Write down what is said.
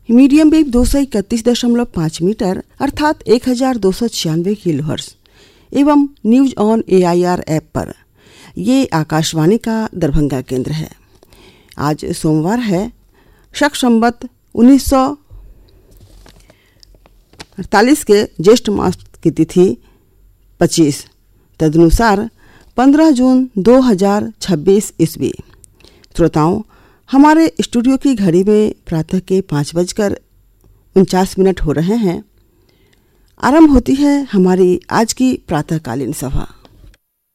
Medium wave 231.5 metre अर्थात 1296 kilohertz एवं news on AIR app पर। ये आकाशवाणी का दरभंगा केंद्र है। आज सोमवार है, शक संवत 1948 के ज्येष्ठ मास की तिथि 25, तदनुसार 15 जून 2026 ईस्वी। श्रोताओं, हमारे स्टूडियो की घड़ी में प्रातः के 5:49 हो रहे हैं। आरंभ होती है हमारी आज की प्रातःकालीन सभा।